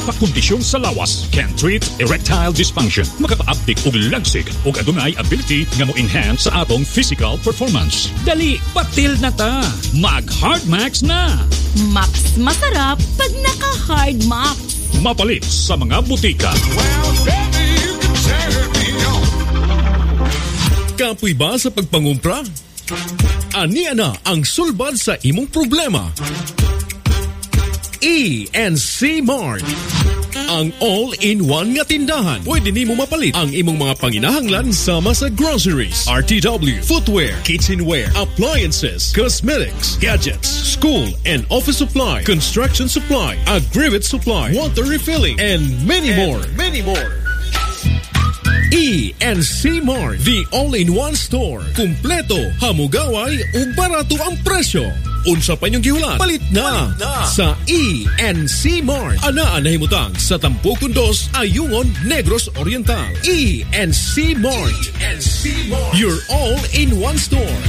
Nagapakondisyon sa lawas can treat erectile dysfunction. Makapa-uptick og lagsig og adunay ability nga mo-enhance sa atong physical performance. Dali, batil na ta. Mag-Hard Max na. Max masarap pag naka-Hard Max. Mapalit sa mga butika. Well, baby, you can turn me on. Kapoy ba sa pagpangumpra? Ania na ang sulbad sa imong problema. E&C Mart, ang all-in-one nga tindahan. Pwede nimo mapalit ang imong mga panginahanglan sama sa groceries, RTW, footwear, kitchenware, appliances, cosmetics, gadgets, school and office supply, construction supply, aggregate supply, water refilling, and many more. E&C Mart, the all-in-one store. Kumpleto, hamugaway ug barato ang presyo. Unsa pa inyong gihulat? Palit na sa E&C Mart. Anaan na himutang sa Tampukan 2, Ayungon, Negros Oriental. E&C Mart. Your all-in-one store.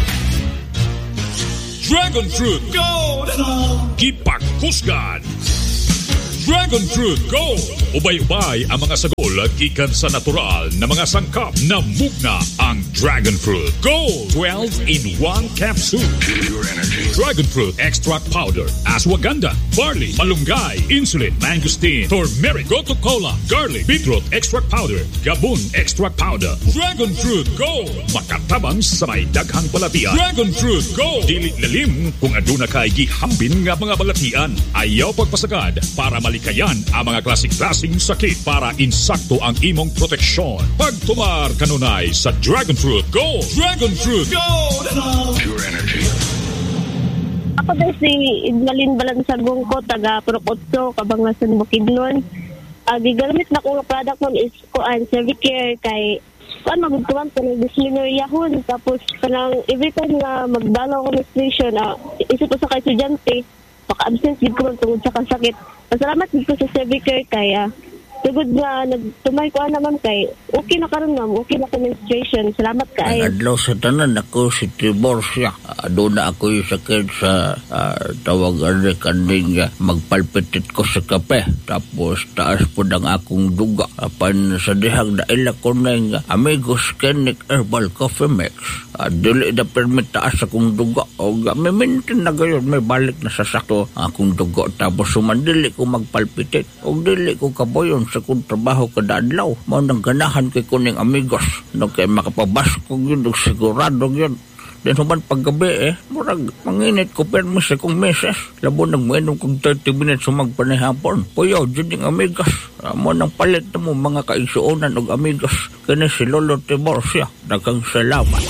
Dragon Fruit Gold! Gipak Husgan! Dragon Fruit Gold! Ubay-ubay ang mga sagol gikan sa natural na mga sangkap na mugna ang Dragon Fruit Gold 12-in-1 capsule. Pure energy. Dragon Fruit Extract Powder, Ashwagandha, Barley, Malunggay, Insulin, Mangosteen, Turmeric, Gotu Cola, Garlic, Beetroot Extract Powder, Gabon Extract Powder. Dragon Fruit Gold! Makatabang sa may daghang balatian. Dragon Fruit Gold! Dili lalim kung aduna kay gihambin nga mga balatian. Ayaw pagpasagad para malikayan ang mga klasik-klasing sakit para insakto ang imong proteksyon. Pagtumar kanunay sa Dragon Fruit Gold. Dragon Fruit Gold! Pure energy. Ako din si Idmalin Balansagong ko, taga Propotso, Kabangasan, Bukidnon. Gigamit na kong product nun is kuan Servicare kay kuan magtuwan ko ng disciplinary tapos kanang every time nga magdalaw ko ng station, isip ko sa kay estudyante, maka-absent din ko tungod sa kasakit. Pasalamat din ko sa Servicare kaya tugod nga nagtumay ko naman kay okay na karon ma'am, okay na ka menstruation. Salamat kay. Adlaw sa tanan ako si Tiborcia. Doon na ako yung sakit sa tawagan ni kanding magpalpitit ko sa kape. Tapos taas po ng akong duga. Apan sa dihang daila ko na yung Amigos Clinic Herbal Coffee Mix. Dili na permit taas akong duga. O may mintin na gayon, may balik na sa sakto akong duga. Tapos sumandili ko magpalpitit. O dili ko kaboyon sa kong trabaho kada adlaw. Mao nang ganahan kay kuning Amigos. No kay makapabasko yun, sigurado yun. Then human paggabi murag manginit ko pero mo sa kong meses. Labo nagmuenom kong 30 minutes sumagpanihapon. Puyaw, dyan yung Amigos. Mo nang palit na mo mga kaigsuonan og Amigos. Kani si Lolo Tiborcia. Daghang salamat.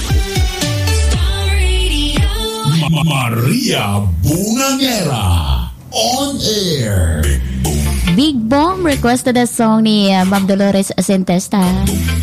Maria Bungangera on air. Big Bomb requested a song ni Ma'am Dolores Asentesta.